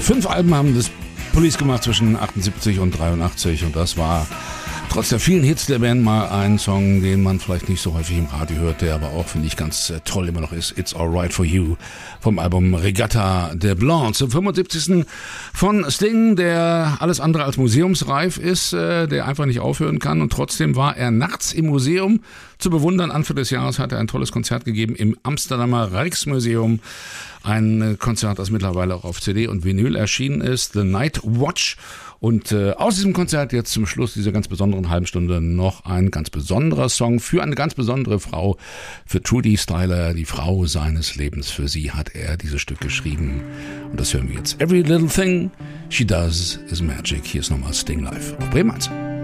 5 Alben haben das Police gemacht zwischen 78 und 83 und das war trotz der vielen Hits der Band mal ein Song, den man vielleicht nicht so häufig im Radio hört, der aber auch, finde ich, ganz toll immer noch ist. It's Alright For You vom Album Regatta de Blanc zum 75. von Sting, der alles andere als museumsreif ist, der einfach nicht aufhören kann und trotzdem war er nachts im Museum zu bewundern. Anfang des Jahres hat er ein tolles Konzert gegeben im Amsterdamer Rijksmuseum. Ein Konzert, das mittlerweile auch auf CD und Vinyl erschienen ist, The Night Watch. Und aus diesem Konzert jetzt zum Schluss dieser ganz besonderen halben Stunde noch ein ganz besonderer Song für eine ganz besondere Frau, für Trudy Styler, die Frau seines Lebens. Für sie hat er dieses Stück geschrieben. Und das hören wir jetzt. Every little thing she does is magic. Hier ist nochmal Sting live auf Bremen 1.